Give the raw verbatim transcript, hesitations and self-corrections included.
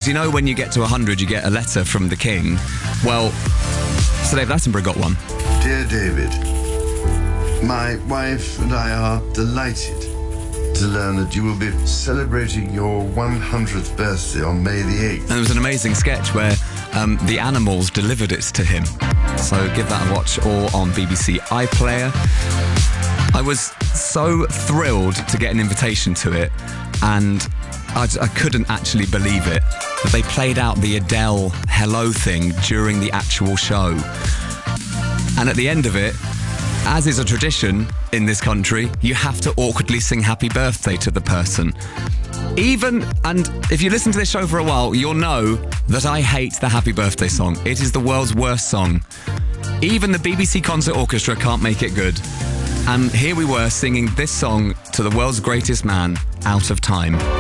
you know when you get to one hundred, you get a letter from the King? Well, Sir David Attenborough got one. Dear David, my wife and I are delighted to learn that you will be celebrating your one hundredth birthday on May the eighth. And there was an amazing sketch where um, the animals delivered it to him. So give that a watch, or on B B C iPlayer. I was so thrilled to get an invitation to it, and I, I couldn't actually believe it, that they played out the Adele hello thing during the actual show. And at the end of it, as is a tradition in this country, you have to awkwardly sing happy birthday to the person. Even, and if you listen to this show for a while, you'll know that I hate the happy birthday song. It is the world's worst song. Even the B B C Concert Orchestra can't make it good. And here we were singing this song to the world's greatest man, Out of Time.